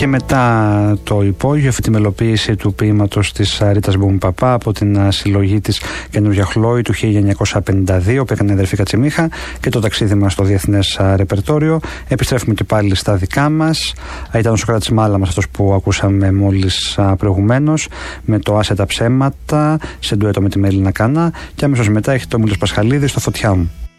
Και μετά το υπόγειο, αυτή τη μελοποίηση του ποίηματος της Ρίτας Μπουμπαπά από την συλλογή της Καινούργια Χλόη του 1952 που έκανε η αδερφή Κατσιμίχα, και το ταξίδι μας στο διεθνές ρεπερτόριο. Επιστρέφουμε και πάλι στα δικά μας. Ήταν ο Σωκράτης Μάλαμας αυτός που ακούσαμε μόλις προηγουμένως, με το Άσε τα ψέματα σε ντουέτο με τη Μέλινα Κάνα, και αμέσως μετά έχει το Μήλος Πασχαλίδης στο Φωτιά μου.